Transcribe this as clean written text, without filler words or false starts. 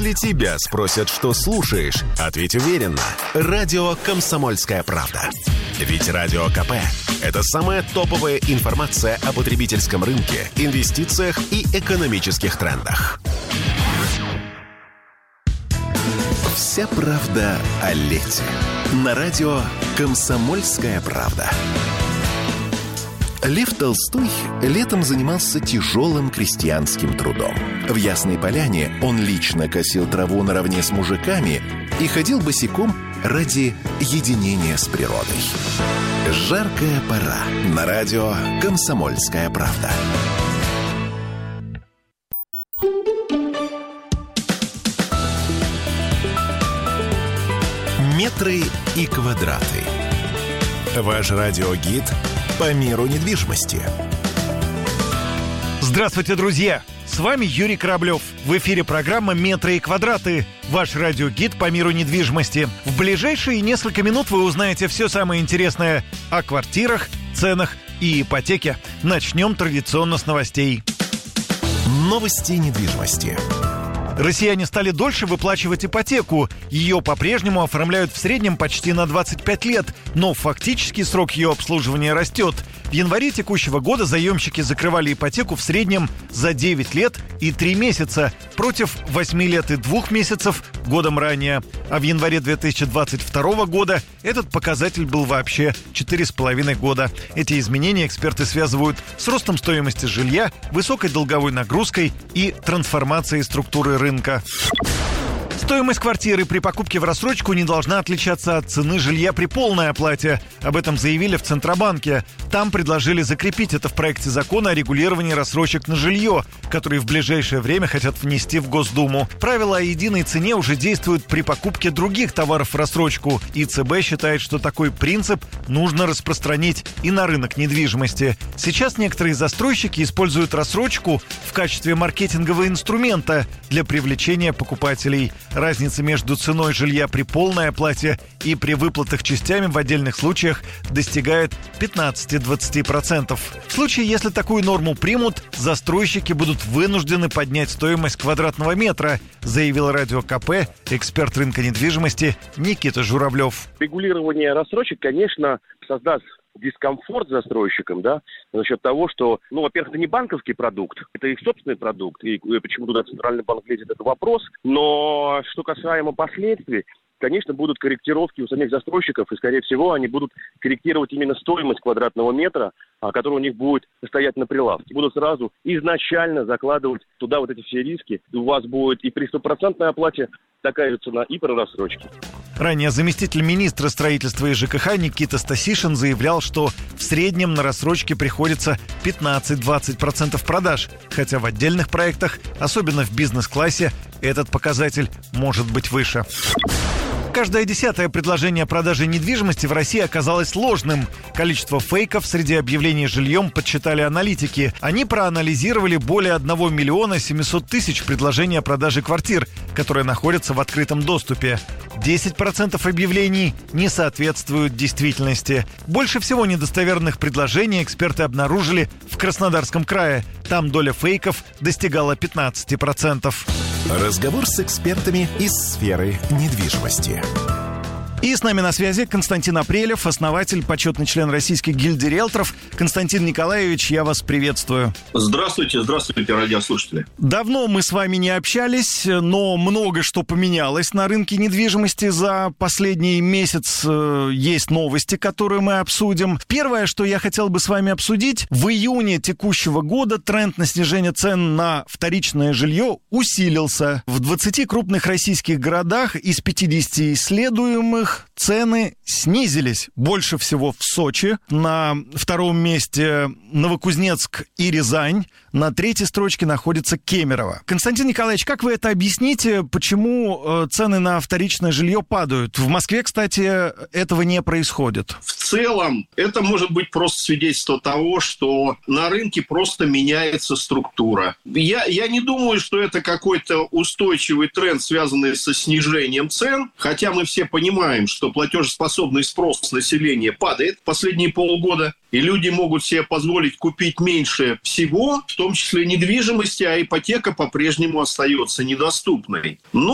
Если тебя спросят, что слушаешь, ответь уверенно. Радио «Комсомольская правда». Ведь Радио КП – это самая топовая информация о потребительском рынке, инвестициях и экономических трендах. Вся правда о лете. На радио «Комсомольская правда». Лев Толстой летом занимался тяжелым крестьянским трудом. В Ясной Поляне он лично косил траву наравне с мужиками и ходил босиком ради единения с природой. Жаркая пора. На радио «Комсомольская правда». Метры и квадраты. Ваш радиогид по миру недвижимости. Здравствуйте, друзья! С вами Юрий Кораблев. В эфире программа «Метры и квадраты». Ваш радиогид по миру недвижимости. В ближайшие несколько минут вы узнаете все самое интересное о квартирах, ценах и ипотеке. Начнем традиционно с новостей. Новости недвижимости. Россияне стали дольше выплачивать ипотеку. Ее по-прежнему оформляют в среднем почти на 25 лет, но фактический срок ее обслуживания растет. В январе текущего года заемщики закрывали ипотеку в среднем за 9 лет и 3 месяца, против 8 лет и 2 месяцев годом ранее. А в январе 2022 года этот показатель был вообще 4,5 года. Эти изменения эксперты связывают с ростом стоимости жилья, высокой долговой нагрузкой и трансформацией структуры рынка. Стоимость квартиры при покупке в рассрочку не должна отличаться от цены жилья при полной оплате. Об этом заявили в Центробанке. Там предложили закрепить это в проекте закона о регулировании рассрочек на жилье, который в ближайшее время хотят внести в Госдуму. Правила о единой цене уже действуют при покупке других товаров в рассрочку. И ЦБ считает, что такой принцип нужно распространить и на рынок недвижимости. Сейчас некоторые застройщики используют рассрочку в качестве маркетингового инструмента для привлечения покупателей. Разница между ценой жилья при полной оплате и при выплатах частями в отдельных случаях достигает 15-20%. В случае, если такую норму примут, застройщики будут вынуждены поднять стоимость квадратного метра, заявил Радио КП эксперт рынка недвижимости Никита Журавлев. Регулирование рассрочек, конечно, создаст дискомфорт застройщикам, да, за счет того, что, во-первых, это не банковский продукт, это их собственный продукт, и почему туда Центральный банк лезет, это вопрос, но что касаемо последствий, конечно, будут корректировки у самих застройщиков, и, скорее всего, они будут корректировать именно стоимость квадратного метра, который у них будет стоять на прилавке. Будут сразу изначально закладывать туда вот эти все риски. У вас будет и при 100% оплате такая же цена, и при рассрочке. Ранее заместитель министра строительства и ЖКХ Никита Стасишин заявлял, что в среднем на рассрочке приходится 15-20% продаж, хотя в отдельных проектах, особенно в бизнес-классе, этот показатель может быть выше. Каждое 10-е предложение о продаже недвижимости в России оказалось ложным. Количество фейков среди объявлений жильем подсчитали аналитики. Они проанализировали более 1 миллиона 700 тысяч предложений о продаже квартир, которые находятся в открытом доступе. 10% объявлений не соответствуют действительности. Больше всего недостоверных предложений эксперты обнаружили в Краснодарском крае. Там доля фейков достигала 15%. Разговор с экспертами из сферы недвижимости. И с нами на связи Константин Апрелев, основатель, почетный член Российской гильдии риэлторов. Константин Николаевич, я вас приветствую. Здравствуйте, радиослушатели. Давно мы с вами не общались, но много что поменялось на рынке недвижимости за последний месяц. Есть новости, которые мы обсудим. Первое, что я хотел бы с вами обсудить, в июне текущего года тренд на снижение цен на вторичное жилье усилился. В 20 крупных российских городах из 50 исследуемых цены снизились. Больше всего в Сочи, на втором месте Новокузнецк и Рязань, на третьей строчке находится Кемерово. Константин Николаевич, как вы это объясните, почему цены на вторичное жилье падают? В Москве, кстати, этого не происходит. В целом, это может быть просто свидетельство того, что на рынке просто меняется структура. Я не думаю, что это какой-то устойчивый тренд, связанный со снижением цен, хотя мы все понимаем, что платежеспособный спрос населения падает последние полгода, и люди могут себе позволить купить меньше всего, в том числе недвижимости, а ипотека по-прежнему остается недоступной.